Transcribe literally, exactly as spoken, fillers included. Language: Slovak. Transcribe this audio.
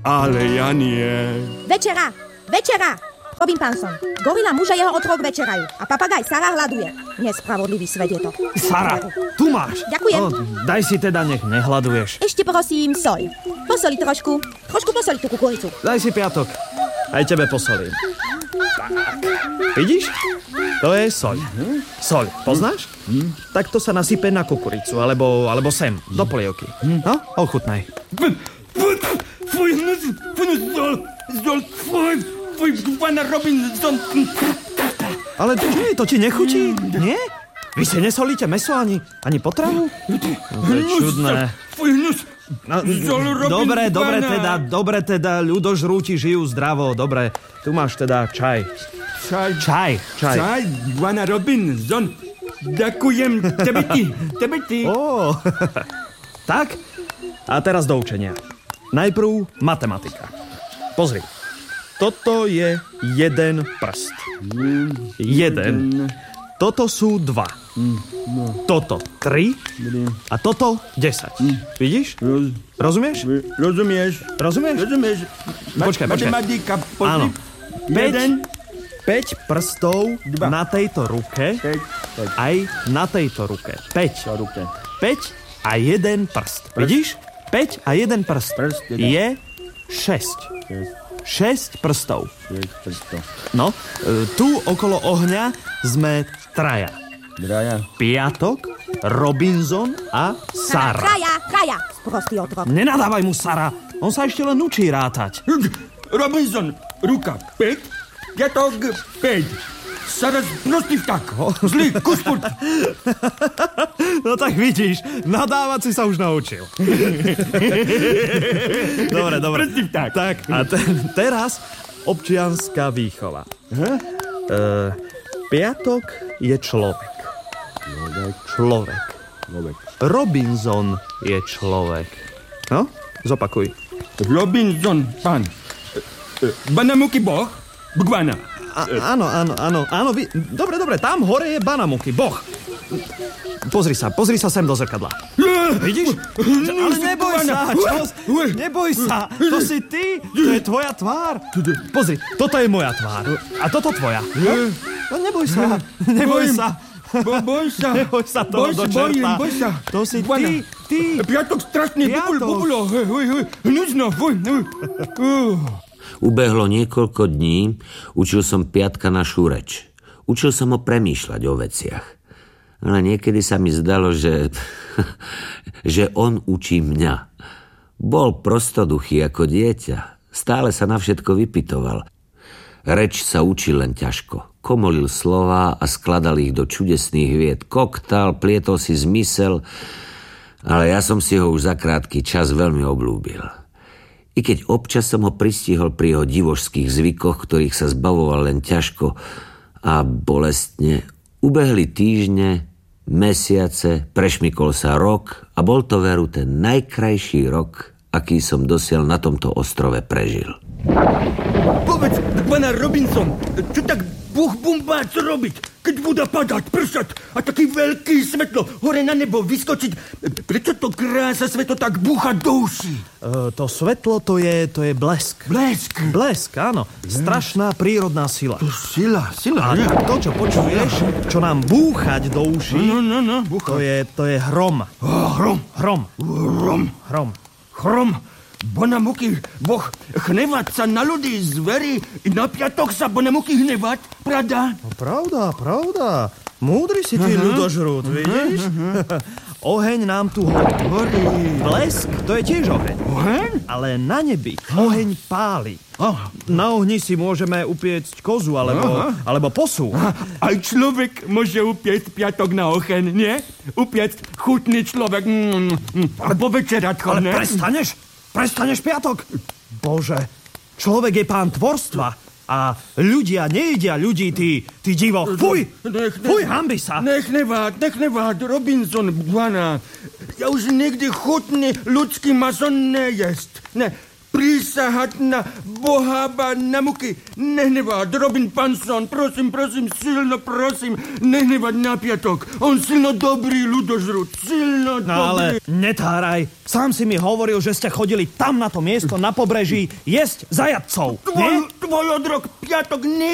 Ale ja nie. Večera, večera! Robin Panson, gorila muž a jeho otrok večerajú. A papagaj Sara hľaduje. Nespravodlivý svet je to. Sara, tu máš. Ďakujem. No, daj si teda, nech nehľaduješ. Ešte prosím soľ. Posoli trošku. Trošku posoli tú kukuricu. Daj si piatok. Aj tebe posolím. Tak. Vidíš? To je soľ. Soľ, poznáš? Tak to sa nasype na kukuricu, alebo, alebo sem, do polievky. No, ochutnaj. Fuj, fuj, zdol, zdol, fuj, fuj, pana Robinson. Ale to nie, to ti nechutí, nie? Vy si nesolíte meso ani, ani potravu? To je čudné. Fuj, hnus. No, dobre, dobre teda, dobre teda, ľudožrúti žijú zdravo, dobre. Tu máš teda čaj. Čaj. Čaj, čaj. Čaj, pana Robinson. Ďakujem, tebe ty, tebe ty. Ó, tak, a teraz do učenia. Najprv matematika. Pozri, toto je jeden prst. Jeden. Toto sú dva. Toto tri. A toto desať. Vidíš? Rozumieš? Rozumieš? Rozumieš? Rozumieš? Počkaj, počkaj. Matematika, pozri. Áno. Jeden. päť prstov Dva. na tejto ruke. Päť. Päť. Aj na tejto ruke. päť. Na ruke. päť a jeden prst. Vidíš? päť a jeden prst. Prst je- Je šesť. šesť prstov. Šesť prstov. No, e, tu okolo ohňa sme traja. Draja. Piatok, Robinson a Sara. Kraja, kraja, sprostý otrok. Nenadávaj mu, Sara. On sa ešte len učí rátať. Robinson, ruka päť, piatok päť. Sara prostý vták. Zlý, kuspurt. No tak vidíš, nadávať si sa už naučil. Dobre, dobre. Prostý vták. Tak, a te- teraz občianská výchova. E, piatok je človek. Človek. Človek. Robinson je človek. No, zopakuj. Robinson, pán. Banamuky boh, bgvana. A, áno, áno, áno, áno, vy, dobre, dobre, tam hore je Banamuky, boh. Pozri sa, pozri sa sem do zrkadla. Vidíš? Ale neboj sa, čo? Neboj sa, to si ty, to je tvoja tvár. Pozri, toto je moja tvár. A toto tvoja. No neboj sa, neboj sa. Bo, boj sa. Neboj sa toho Boj do sa, bojím, čerta. boj sa. To si Bgvana. ty, ty. Piatok strašný, bubul, Piatok. bubulo. Hej, hej, hej. Hnusno, fuj. Uh. Ubehlo niekoľko dní, učil som Piatka našu reč. Učil som ho premýšľať o veciach. Ale niekedy sa mi zdalo, že, že on učí mňa. Bol prostoduchý ako dieťa. Stále sa na všetko vypytoval. Reč sa učil len ťažko. Komolil slová a skladal ich do čudesných vied. Koktal, plietol si zmysel, ale ja som si ho už za krátky čas veľmi obľúbil. I keď občas som ho pristihol pri jeho divošských zvykoch, ktorých sa zbavoval len ťažko a bolestne, ubehli týždne, mesiace, prešmykol sa rok a bol to veru ten najkrajší rok, aký som dosiaľ na tomto ostrove prežil. Povedz, pana Robinson, čo tak buch bumbá, co robiť? Keď bude padať, pršať a taký veľký svetlo hore na nebo vyskočiť, prečo to krása svetlo tak búcha do uší? E, to svetlo, to je, to je blesk. Blesk. Blesk, áno. Strašná prírodná sila. To sila, sila. A to, čo počuješ, čo nám búchať do uší, No, no, no, to búcha. je, to je hrom. Oh, hrom, Hrom. hrom, Hrom. hrom. Bonamuky, boh, hnevať sa na ľudí, zvery, i na piatok sa bonamuky hnevať, pravda? No, pravda, pravda. Múdry si ty, ľudožrút, vidíš? Oheň nám tu horí. Horí. Blesk, to je tiež oheň. Oheň? Ale na nebi oheň páli. Aha. Na ohni si môžeme upiecť kozu alebo, alebo posu. Aj človek môže upiecť piatok na oheň, nie? Upiecť chutný človek. Mm, mm, alebo večerať ho, Ale ne? prestaneš? Prestaneš, Piatok? Bože, človek je pán tvorstva a ľudia nejedia ľudí, ty, ty divo. Fuj, Nech, fuj, hambi sa. Nech nevád, nech nevád, Robinson, bgvana. Ja už nikdy chutný ľudský maso nejesť. Ne, prísahať na Boha Banamuky. Nehnevať, Robin Panson, prosím, prosím, silno prosím, nehnevať na piatok. On silno dobrý ľudožrút, silno No dobrý. ale netáraj. Sám si mi hovoril, že ste chodili tam na to miesto na pobreží jesť zajatcov. Tvoj, tvoj odrok piatok